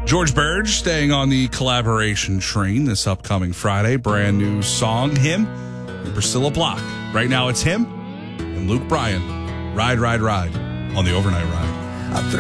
George Burge staying on the collaboration train this upcoming Friday. Brand new song, him and Priscilla Block. Right now it's him and Luke Bryan. Ride, ride, ride on the Overnight Ride.